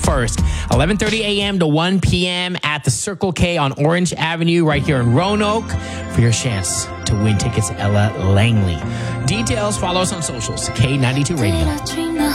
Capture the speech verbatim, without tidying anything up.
twenty-first, eleven thirty a.m. to one p.m. at the Circle K on Orange Avenue right here in Roanoke for your chance to win tickets to Ella Langley. Details, follow us on socials, K ninety-two Radio.